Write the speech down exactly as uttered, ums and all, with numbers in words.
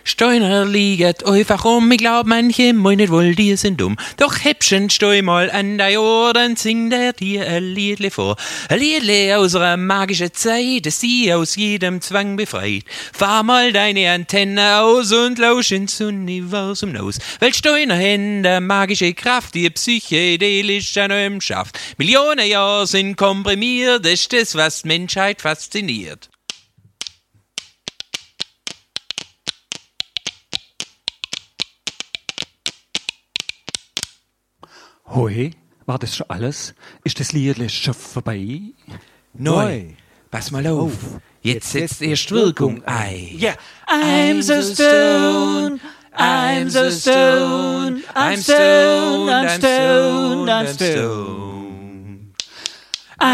Steiner liegt einfach um, ich glaub, manche meinen wohl, die sind dumm. Doch Häppchen, steu mal an der Ohr, dann singt er dir ein Liedle vor. Ein Liedle aus einer magischen Zeit, das sie aus jedem Zwang befreit. Fahr mal deine Antenne aus und lausch ins Universum aus. Weil Steiner Hände magische Kraft, die psychedelisch an einem schafft. Millionen Jahre sind komprimiert, das ist das, was Menschheit fasziniert. Hoi, war das schon alles? Ist das Liedle schon vorbei? Neu, pass mal auf, jetzt setzt erst Wirkung ein. Ja. I'm so stoned, I'm so stoned, I'm stoned, I'm stoned, I'm stoned.